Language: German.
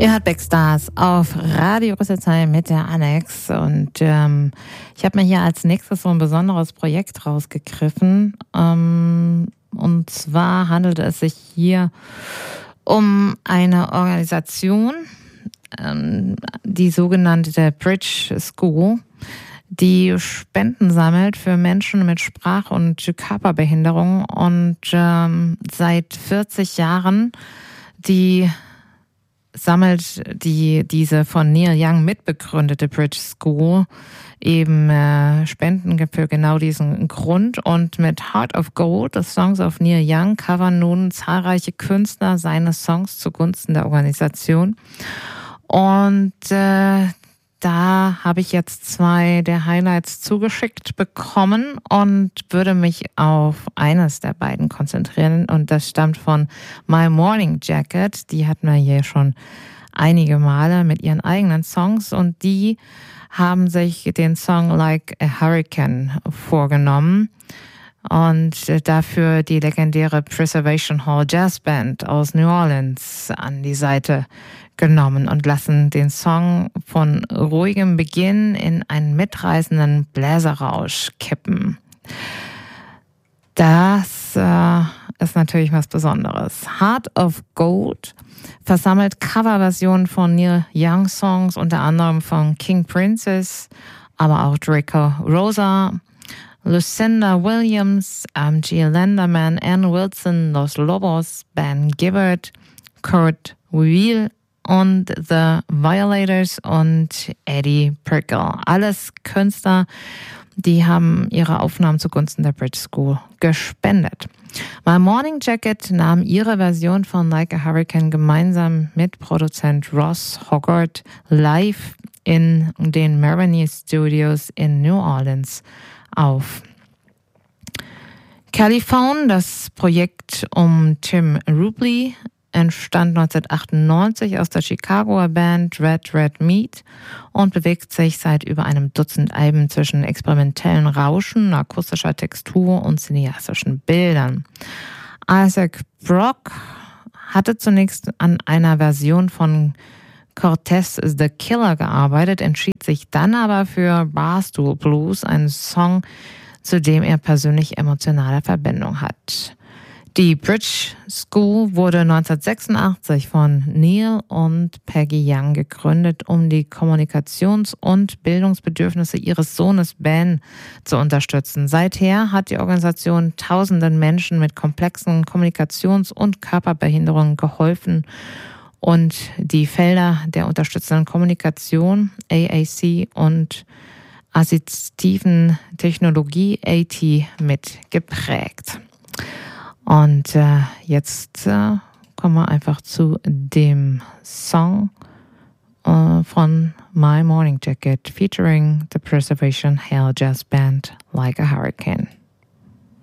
Ihr hört Backstars auf Radio Rüsselsheim mit der Annex und ich habe mir hier als nächstes so ein besonderes Projekt rausgegriffen und zwar handelt es sich hier um eine Organisation, die sogenannte Bridge School, die Spenden sammelt für Menschen mit Sprach- und Körperbehinderung und seit 40 Jahren sammelt diese von Neil Young mitbegründete Bridge School eben Spenden für genau diesen Grund. Und mit Heart of Gold, das Songs of Neil Young, covern nun zahlreiche Künstler seine Songs zugunsten der Organisation. Und da habe ich jetzt 2 der Highlights zugeschickt bekommen und würde mich auf eines der beiden konzentrieren. Und das stammt von My Morning Jacket. Die hatten wir hier schon einige Male mit ihren eigenen Songs. Und die haben sich den Song Like a Hurricane vorgenommen. Und dafür die legendäre Preservation Hall Jazz Band aus New Orleans an die Seite genommen und lassen den Song von ruhigem Beginn in einen mitreißenden Bläserrausch kippen. Das ist natürlich was Besonderes. Heart of Gold versammelt Coverversionen von Neil Young Songs, unter anderem von King Princess, aber auch Draco Rosa, Lucinda Williams, G. Lenderman, Ann Wilson, Los Lobos, Ben Gibbard, Kurt Weill und The Violators und Eddie Prickle. Alles Künstler, die haben ihre Aufnahmen zugunsten der Bridge School gespendet. My Morning Jacket nahm ihre Version von Like a Hurricane gemeinsam mit Produzent Ross Hoggart live in den Marigny Studios in New Orleans auf. Califone, das Projekt um Tim Rubley, entstand 1998 aus der Chicagoer Band Red Meat und bewegt sich seit über einem Dutzend Alben zwischen experimentellen Rauschen, akustischer Textur und cineastischen Bildern. Isaac Brock hatte zunächst an einer Version von Cortez is the Killer gearbeitet, entschied sich dann aber für Barstool Blues, einen Song, zu dem er persönlich emotionale Verbindung hat. Die Bridge School wurde 1986 von Neil und Peggy Young gegründet, um die Kommunikations- und Bildungsbedürfnisse ihres Sohnes Ben zu unterstützen. Seither hat die Organisation tausenden Menschen mit komplexen Kommunikations- und Körperbehinderungen geholfen und die Felder der unterstützenden Kommunikation, AAC, und assistiven Technologie, AT, mit geprägt. Und jetzt kommen wir einfach zu dem Song von My Morning Jacket featuring the Preservation Hall Jazz Band, Like a Hurricane.